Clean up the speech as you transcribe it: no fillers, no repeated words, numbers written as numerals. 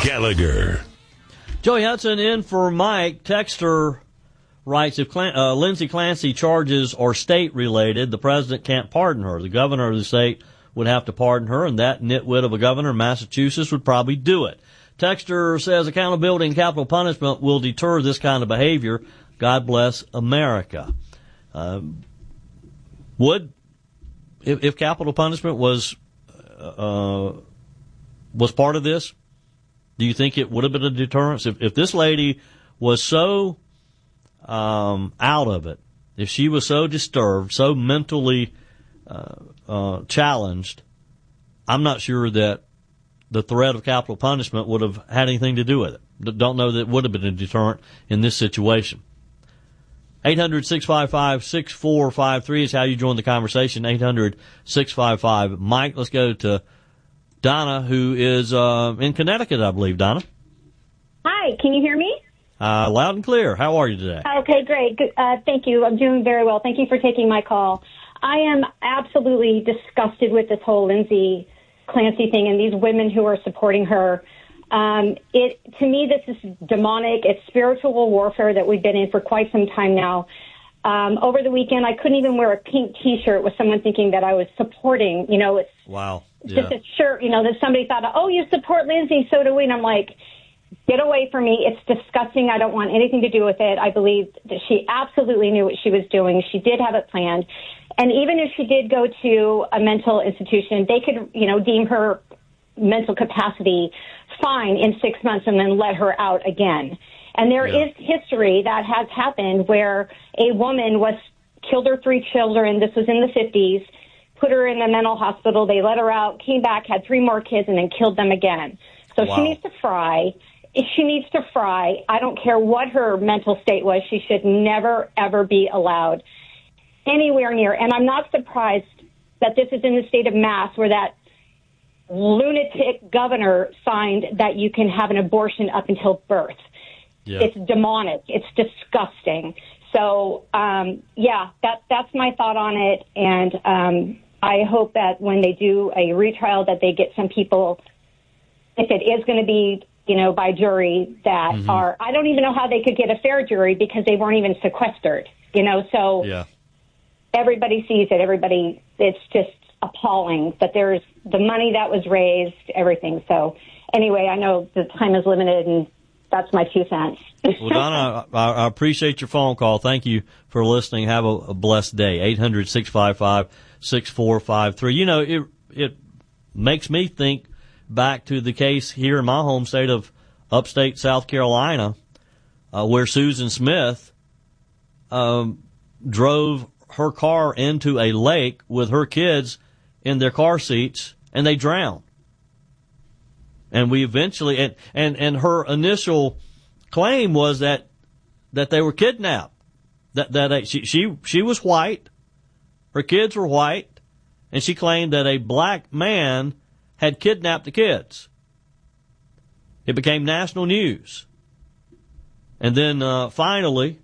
Gallagher. Joey Hudson in for Mike. Texter writes, if Lindsay Clancy charges are state-related, the president can't pardon her. The governor of the state would have to pardon her, and that nitwit of a governor in Massachusetts would probably do it. Texter says accountability and capital punishment will deter this kind of behavior. God bless America. If capital punishment was part of this, do you think it would have been a deterrence? If this lady was so out of it, if she was so disturbed, so mentally challenged, I'm not sure that the threat of capital punishment would have had anything to do with it. Don't know that it would have been a deterrent in this situation. 800-655-6453 is how you join the conversation. 800-655. Mike, let's go to Donna, who is in Connecticut, I believe. Donna? Hi, can you hear me? Loud and clear. How are you today? Okay, great. Good. Thank you. I'm doing very well. Thank you for taking my call. I am absolutely disgusted with this whole Lindsay Clancy thing and these women who are supporting her. To me, this is demonic. It's spiritual warfare that we've been in for quite some time now. Over the weekend, I couldn't even wear a pink T-shirt with someone thinking that I was supporting. It's wow. Just a shirt. That somebody thought, oh, you support Lindsay, so do we. And I'm like, get away from me. It's disgusting. I don't want anything to do with it. I believe that she absolutely knew what she was doing. She did have it planned. And even if she did go to a mental institution, they could, deem her mental capacity fine in 6 months and then let her out again. And there is history that has happened where a woman killed her 3 children. This was in the 50s, put her in a mental hospital. They let her out, came back, had 3 more kids, and then killed them again. So she needs to fry. If she needs to fry, I don't care what her mental state was. She should never, ever be allowed anywhere near. And I'm not surprised that this is in the state of Mass where that lunatic governor signed that you can have an abortion up until birth. Yeah. It's demonic. It's disgusting. So, that's my thought on it. And I hope that when they do a retrial that they get some people, if it is going to be, by jury that are, I don't even know how they could get a fair jury because they weren't even sequestered, so everybody sees it. It's just appalling that there's the money that was raised, everything. So anyway, I know the time is limited and that's my 2 cents. Well, Donna, I appreciate your phone call. Thank you for listening. Have a blessed day. 800-655-6453. It makes me think back to the case here in my home state of upstate South Carolina, where Susan Smith drove her car into a lake with her kids in their car seats, and they drowned. And we eventually, and her initial claim was that they were kidnapped. That she was white, her kids were white, and she claimed that a black man had kidnapped the kids. It became national news. And then finally,